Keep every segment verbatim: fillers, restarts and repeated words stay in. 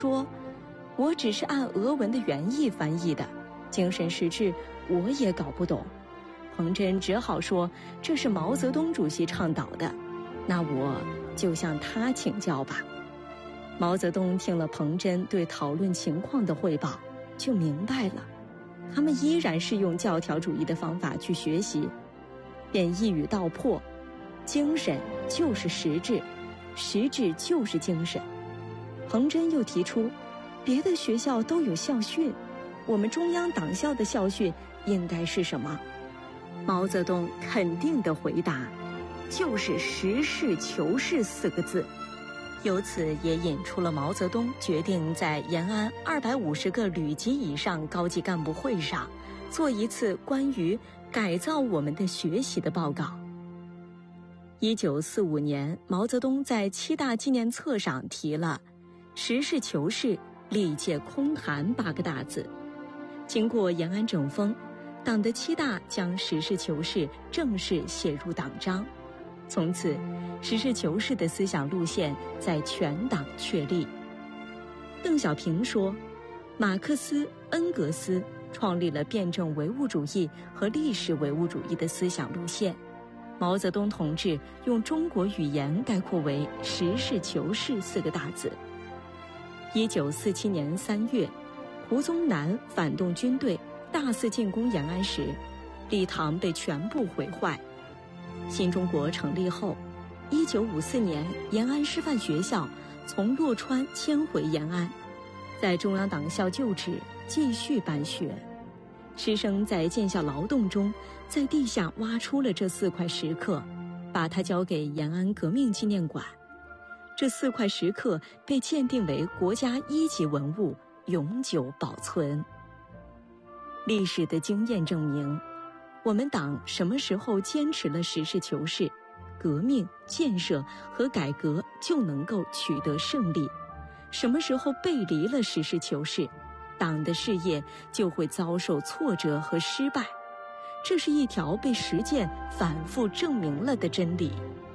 说，我只是按俄文的原意翻译的，精神实质我也搞不懂。彭真只好说这是毛泽东主席倡导的，那我就向他请教吧。毛泽东听了彭真对讨论情况的汇报，就明白了，他们依然是用教条主义的方法去学习，便一语道破：精神就是实质，实质就是精神。彭真又提出，别的学校都有校训，我们中央党校的校训应该是什么？毛泽东肯定地回答，就是实事求是四个字。由此也引出了毛泽东决定在延安二百五十个旅级以上高级干部会上做一次关于改造我们的学习的报告。一九四五年，毛泽东在七大纪念册上提了实事求是，历届空谈八个大字。经过延安整风，党的七大将实事求是正式写入党章，从此实事求是的思想路线在全党确立。邓小平说，马克思、恩格斯创立了辩证唯物主义和历史唯物主义的思想路线，毛泽东同志用中国语言概括为实事求是四个大字。一九四七年三月，胡宗南反动军队大肆进攻延安时，礼堂被全部毁坏。新中国成立后，一九五四年延安师范学校从洛川迁回延安，在中央党校就职，继续办学。师生在建校劳动中，在地下挖出了这四块石刻，把它交给延安革命纪念馆。这四块石刻被鉴定为国家一级文物，永久保存。历史的经验证明，我们党什么时候坚持了实事求是，革命、建设和改革就能够取得胜利；什么时候背离了实事求是，党的事业就会遭受挫折和失败。这是一条被实践反复证明了的真理。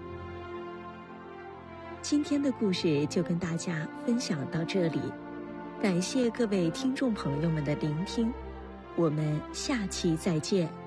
今天的故事就跟大家分享到这里，感谢各位听众朋友们的聆听，我们下期再见。